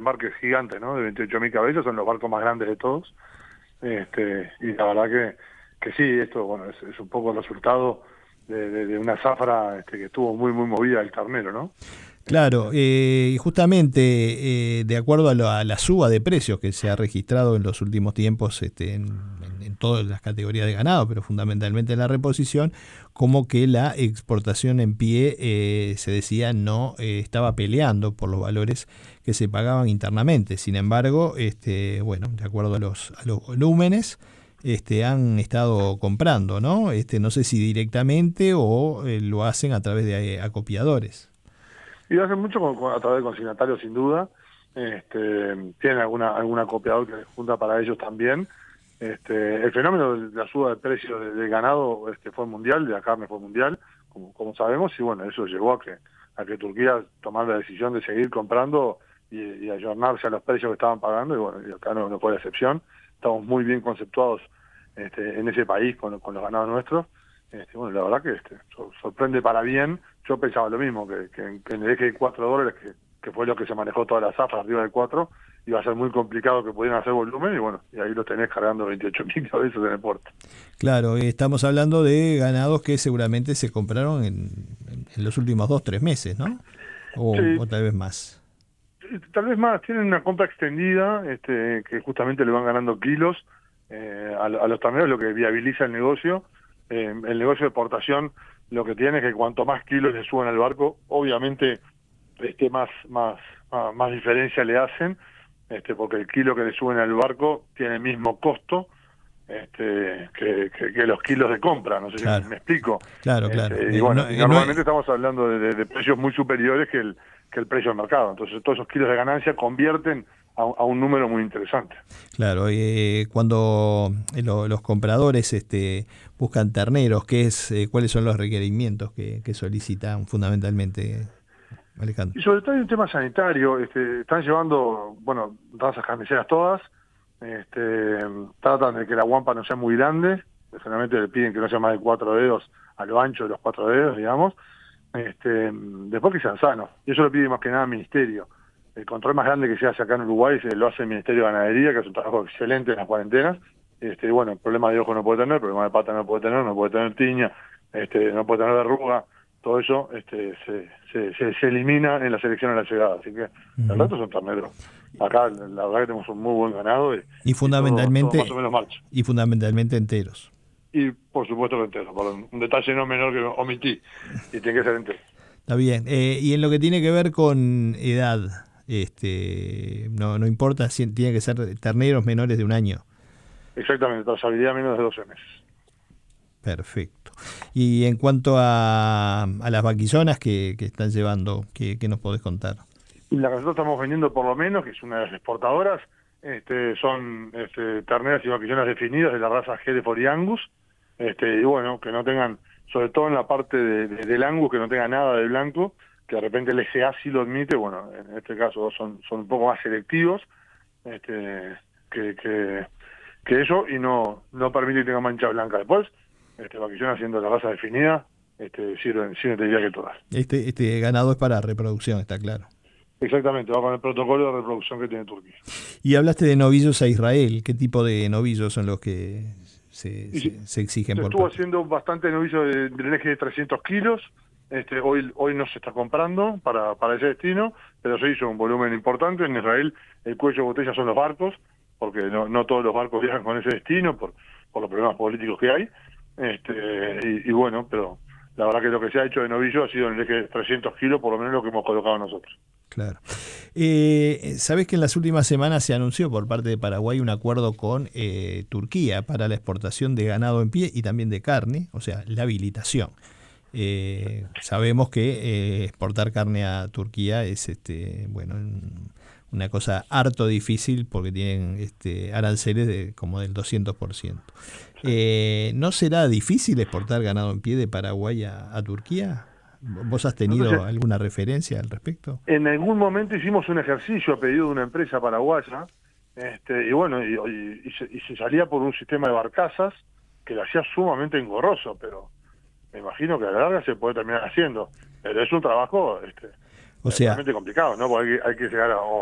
embarques gigantes, ¿no? De 28.000 cabezas, son los barcos más grandes de todos. Y la verdad que sí, esto bueno es un poco el resultado de una zafra que estuvo muy movida el Ternero, ¿no? Claro, y justamente de acuerdo a la suba de precios que se ha registrado en los últimos tiempos en todas las categorías de ganado, pero fundamentalmente en la reposición, como que la exportación en pie se decía no estaba peleando por los valores que se pagaban internamente. Sin embargo, bueno, de acuerdo a los volúmenes, han estado comprando, ¿no? No sé si directamente o lo hacen a través de acopiadores. Y lo hacen mucho a través de consignatarios, sin duda. Tienen algún acopiador que les junta para ellos también. El fenómeno de la suba de precios del ganado fue mundial, de la carne fue mundial, como sabemos, y bueno, eso llevó a que Turquía tomara la decisión de seguir comprando y ayornarse a los precios que estaban pagando, y bueno, y acá no fue la excepción. Estamos muy bien conceptuados en ese país con los ganados nuestros. Bueno, la verdad que sorprende para bien. Yo pensaba lo mismo, que en el eje de $4, que fue lo que se manejó toda la zafra arriba del 4, iba a ser muy complicado que pudieran hacer volumen, y bueno, y ahí lo tenés cargando 28.000 cabezas en el puerto. Claro, estamos hablando de ganados que seguramente se compraron en los últimos 2-3 meses, ¿no? Sí, O tal vez más. tal vez más, tienen una compra extendida, que justamente le van ganando kilos a los terneros, lo que viabiliza el negocio. El negocio de exportación lo que tiene es que cuanto más kilos le suban al barco, obviamente más diferencia le hacen, porque el kilo que le suben al barco tiene el mismo costo que los kilos de compra, no sé Claro, si me explico. claro, claro. Y bueno, y normalmente estamos hablando de precios muy superiores que el precio del mercado. Entonces todos esos kilos de ganancia convierten a un número muy interesante. Claro, cuando los compradores buscan terneros, ¿cuáles son los requerimientos que solicitan fundamentalmente, Alejandro? Y sobre todo hay un tema sanitario. Están llevando, bueno, razas carniceras todas. Tratan de que la guampa no sea muy grande. Generalmente le piden que no sea más de 4 dedos a lo ancho de los 4 dedos, digamos. Después que sean sanos. Y eso lo pide más que nada el Ministerio. El control más grande que se hace acá en Uruguay lo hace el Ministerio de Ganadería, que es un trabajo excelente en las cuarentenas. Bueno, el problema de ojo no puede tener, problema de pata no puede tener tiña, no puede tener verruga. Todo eso se elimina en la selección a la llegada. Así que el resto son terneros. Acá la verdad que tenemos un muy buen ganado y todo más o menos marcha. Y fundamentalmente enteros. Y por supuesto que entero, por un detalle no menor que omití, y tiene que ser entero. Está bien. Y en lo que tiene que ver con edad, no importa si tiene que ser terneros menores de un año. Exactamente, trazabilidad menos de 12 meses. Perfecto. Y en cuanto a las vaquizonas que están llevando, ¿qué nos podés contar? La que nosotros estamos vendiendo por lo menos, que es una de las exportadoras, son terneras y vaquillonas definidas de la raza Hereford y Angus, y bueno, que no tengan, sobre todo en la parte del Angus, que no tenga nada de blanco, que de repente el SA sí lo admite. Bueno, en este caso son un poco más selectivos que eso, y no permite que tenga mancha blanca. Después, vaquillonas siendo la raza definida, sirven te diría que todas. Este ganado es para reproducción, está claro. Exactamente, va con el protocolo de reproducción que tiene Turquía. Y hablaste de novillos a Israel. ¿Qué tipo de novillos son los que se exigen Se por estuvo parte? haciendo bastante novillo del eje de 300 kilos. Hoy no se está comprando para ese destino, pero se hizo un volumen importante. En Israel el cuello de botella son los barcos, porque no todos los barcos viajan con ese destino por los problemas políticos que hay. Y bueno, pero la verdad que lo que se ha hecho de novillo ha sido en el eje de 300 kilos, por lo menos lo que hemos colocado nosotros. Claro. Sabés que en las últimas semanas se anunció por parte de Paraguay un acuerdo con Turquía para la exportación de ganado en pie y también de carne, o sea, la habilitación. Sabemos que exportar carne a Turquía es bueno, una cosa harto difícil porque tienen aranceles como del 200%. ¿No será difícil exportar ganado en pie de Paraguay a Turquía? ¿Vos has tenido Entonces, alguna referencia al respecto? en algún momento hicimos un ejercicio a pedido de una empresa paraguaya, y bueno, y se salía por un sistema de barcazas que lo hacía sumamente engorroso, pero me imagino que a la larga se puede terminar haciendo. Pero es un trabajo O sea, realmente complicado, ¿no? Porque hay que llegar a